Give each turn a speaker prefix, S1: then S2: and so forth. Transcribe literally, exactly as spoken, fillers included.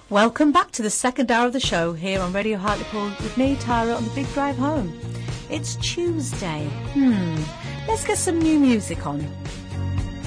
S1: Welcome back to the second hour of the show here on Radio Hartlepool with me, Tara, on the big drive home. It's Tuesday. Hmm, let's get some new music on.